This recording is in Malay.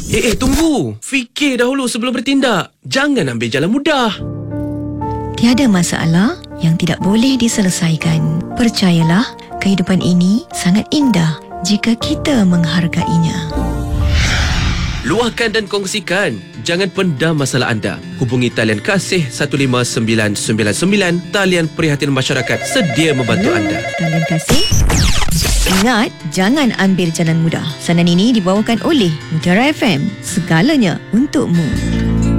Tunggu. Fikir dahulu sebelum bertindak. Jangan ambil jalan mudah. Tiada masalah yang tidak boleh diselesaikan. Percayalah, kehidupan ini sangat indah jika kita menghargainya. Luahkan dan kongsikan. Jangan pendam masalah anda. Hubungi talian kasih 15999. Talian prihatin masyarakat sedia membantu anda. Talian kasih. Ingat, jangan ambil jalan mudah. Sanan ini dibawakan oleh Mutiara FM. Segalanya untukmu.